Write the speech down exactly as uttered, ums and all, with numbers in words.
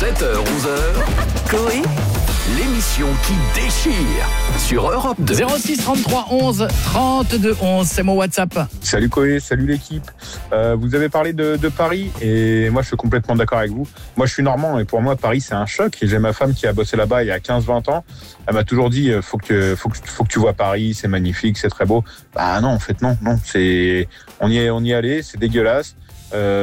sept heures onze heures, Coé, l'émission qui déchire sur Europe deux. zéro six trente-trois onze trente-deux onze, c'est mon WhatsApp. Salut Coé, salut l'équipe. Euh, vous avez parlé de, de Paris et moi je suis complètement d'accord avec vous. Moi je suis normand et pour moi Paris c'est un choc. Et j'ai ma femme qui a bossé là-bas il y a quinze vingt ans. Elle m'a toujours dit faut que, faut que, faut que tu vois Paris, c'est magnifique, c'est très beau. Bah non, en fait non, non. C'est, on y est, on y est allé, c'est dégueulasse. Euh,